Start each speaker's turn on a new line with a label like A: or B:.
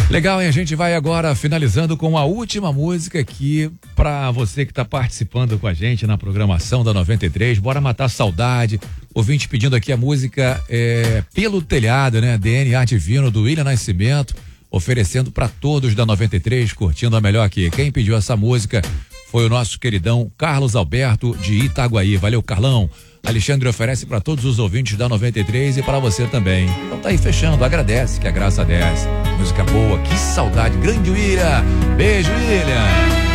A: Legal, e a gente vai agora finalizando com a última música aqui para você que está participando com a gente na programação da 93. Bora matar a saudade. Ouvinte pedindo aqui a música Pelo Telhado, né? DNA Divino do William Nascimento, oferecendo para todos da 93, curtindo a melhor aqui. Quem pediu essa música foi o nosso queridão Carlos Alberto de Itaguaí. Valeu, Carlão. Alexandre oferece para todos os ouvintes da 93 e para você também. Então tá aí fechando, agradece que a graça desce. Música boa, que saudade. Grande William. Beijo, William.